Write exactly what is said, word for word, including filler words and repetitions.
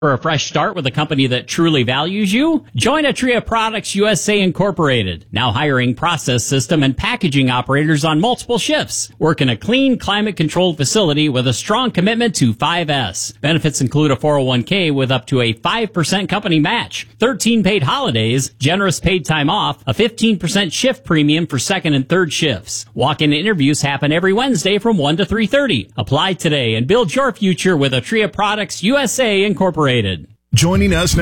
For a fresh start with a company that truly values you? Join Atria Products U S A Incorporated, now hiring process system and packaging operators on multiple shifts. Work in a clean, climate-controlled facility with a strong commitment to five S. Benefits include a four oh one k with up to a five percent company match, thirteen paid holidays, generous paid time off, a fifteen percent shift premium for second and third shifts. Walk-in interviews happen every Wednesday from one to three thirty. Apply today and build your future with Atria Products U S A Incorporated. Joining us now.